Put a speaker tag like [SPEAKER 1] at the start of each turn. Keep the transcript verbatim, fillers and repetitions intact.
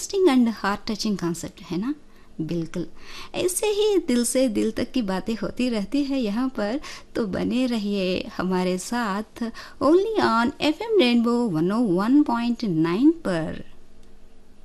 [SPEAKER 1] Interesting and heart touching concept है ना। बिल्कुल, ऐसे ही दिल से दिल तक की बातें होती रहती है यहाँ पर, तो बने रहिए हमारे साथ only on F M rainbow one O one point nine पर।